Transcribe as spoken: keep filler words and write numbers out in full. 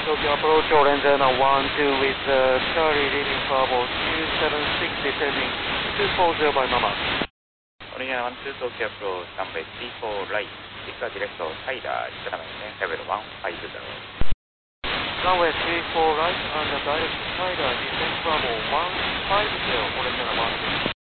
Tokyo approach orange and one two with uh, Charlie leading Bravo two seven six descending two four zero by Mama. Original one two Tokyo approach runway three four right, Victor direct Tyler, seven level one five zero. Runway three four right and direct Tyler descend Bravo one five zero, original one two.